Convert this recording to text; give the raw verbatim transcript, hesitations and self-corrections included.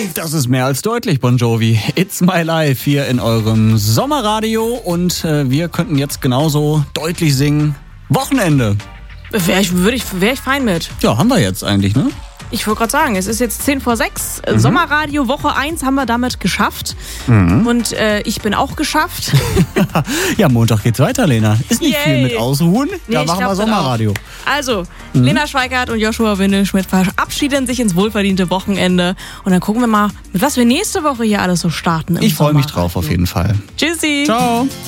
Das ist mehr als deutlich, Bon Jovi. It's my life hier in eurem Sommerradio und äh, wir könnten jetzt genauso deutlich singen. Wochenende. Wäre ich, würde ich, wär ich fein mit. Ja, haben wir jetzt eigentlich, ne? Ich wollte gerade sagen, es ist jetzt zehn vor sechs. Mhm. Sommerradio Woche eins haben wir damit geschafft. Mhm. Und äh, ich bin auch geschafft. Ja, Montag geht's weiter, Lena. Ist nicht Yay. viel mit Ausruhen. Nee, Da ich machen glaub, wir das Sommerradio. auch. Also, mhm. Lena Schweikart und Joshua Windelschmidt verabschieden sich ins wohlverdiente Wochenende. Und dann gucken wir mal, mit was wir nächste Woche hier alles so starten. Ich freue mich drauf auf jeden Fall. Tschüssi. Ciao.